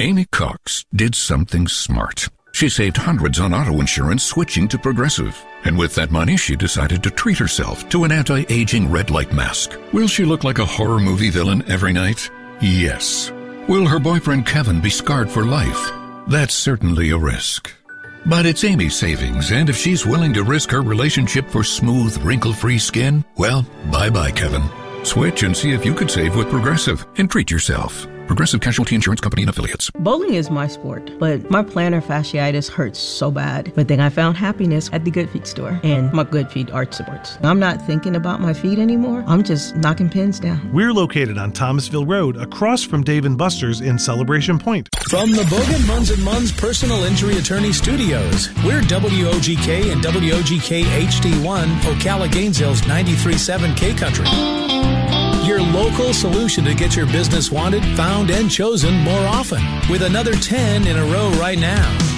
Amy Cox did something smart. She saved hundreds on auto insurance switching to Progressive. And with that money, she decided to treat herself to an anti-aging red light mask. Will she look like a horror movie villain every night? Yes. Will her boyfriend Kevin be scarred for life? That's certainly a risk. But it's Amy's savings, and if she's willing to risk her relationship for smooth, wrinkle-free skin, well, bye-bye, Kevin. Switch and see if you could save with Progressive and treat yourself. Progressive Casualty Insurance Company and Affiliates. Bowling is my sport, but my plantar fasciitis hurts so bad. But then I found happiness at the Good Feet store and my Good Feet arch supports. I'm not thinking about my feet anymore. I'm just knocking pins down. We're located on Thomasville Road, across from Dave & Buster's in Celebration Point. From the Bogan Munz & Munz Personal Injury Attorney Studios, we're WOGK and WOGK HD1, Ocala Gainesville's 93.7 K-Country. Your local solution to get your business wanted, found, and chosen more often. With another 10 in a row right now.